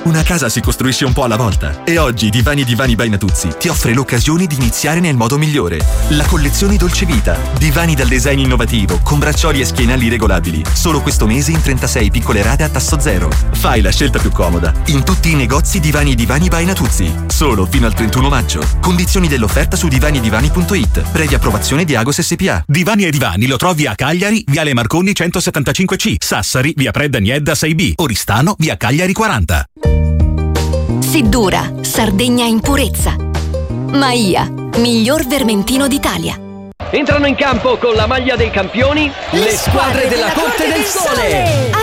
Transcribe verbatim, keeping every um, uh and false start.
Una casa si costruisce un po' alla volta e oggi Divani e Divani by Natuzzi ti offre l'occasione di iniziare nel modo migliore. La collezione Dolce Vita. Divani dal design innovativo con braccioli e schienali regolabili. Solo questo mese in trentasei piccole rate a tasso zero. Fai la scelta più comoda in tutti i negozi Divani e Divani by Natuzzi. Solo fino al trentuno maggio. Condizioni dell'offerta su divani e divani punto it. Previa approvazione di Agos S P A. Divani e Divani lo trovi a Cagliari, Viale Marconi centosettantacinque C, Sassari, via Predda Niedda sei B, Oristano, via Cagliari quaranta. Siddura, Sardegna in purezza. Maia, miglior vermentino d'Italia. Entrano in campo con la maglia dei campioni le squadre della Corte del Sole.